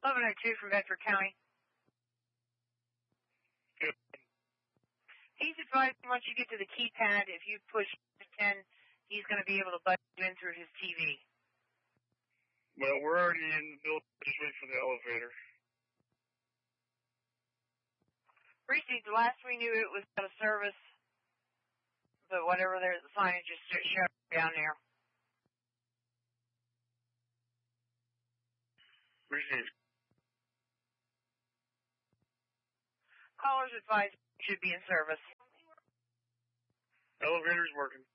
1102 from Bedford County. Good. He's advised once you get to the keypad, if you push 10, he's going to be able to button you in through his TV. Well, we're already in the building. Just wait for the elevator. Precinct, the last we knew it was out of service, but whatever the signage just showed down there. Precinct. Callers advised should be in service. Elevator's working.